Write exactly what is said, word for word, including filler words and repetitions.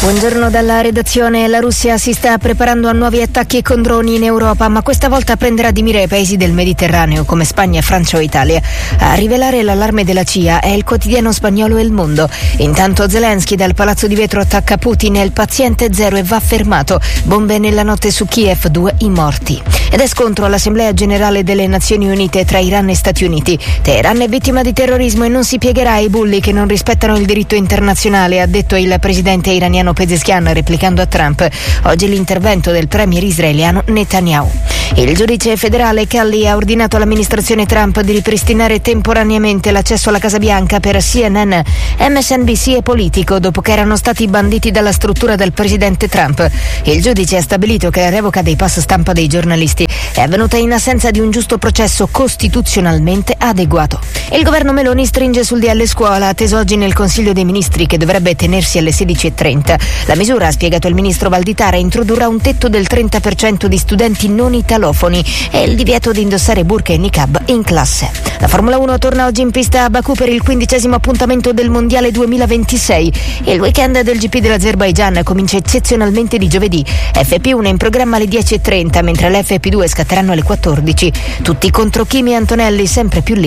Buongiorno dalla redazione. La Russia si sta preparando a nuovi attacchi con droni in Europa, ma questa volta prenderà di mira i paesi del Mediterraneo come Spagna, Francia o Italia. A rivelare l'allarme della C I A è il quotidiano spagnolo El Mundo. Intanto Zelensky dal Palazzo di Vetro attacca Putin, è il paziente zero e va fermato. Bombe nella notte su Kiev, due i morti. Ed è scontro all'Assemblea Generale delle Nazioni Unite tra Iran e Stati Uniti. Teheran è vittima di terrorismo e non si piegherà ai bulli che non rispettano il diritto internazionale, ha detto il presidente iraniano Pezeshkian replicando a Trump. Oggi l'intervento del premier israeliano Netanyahu. Il giudice federale Kelly ha ordinato all'amministrazione Trump di ripristinare temporaneamente l'accesso alla Casa Bianca per C N N, M S N B C e Politico dopo che erano stati banditi dalla struttura del presidente Trump. Il giudice ha stabilito che la revoca dei pass stampa dei giornalisti è avvenuta in assenza di un giusto processo costituzionalmente adeguato. Il governo Meloni stringe sul D L scuola, atteso oggi nel Consiglio dei Ministri che dovrebbe tenersi alle sedici e trenta. La misura, ha spiegato il ministro Valditara, introdurrà un tetto del trenta per cento di studenti non italofoni e il divieto di indossare burqa e niqab in classe. La Formula uno torna oggi in pista a Baku per il quindicesimo appuntamento del Mondiale duemilaventisei. Il weekend del G P dell'Azerbaigian comincia eccezionalmente di giovedì. F P uno in programma alle dieci e trenta, mentre le F P due scatteranno alle quattordici. Tutti contro Kimi e Antonelli, sempre più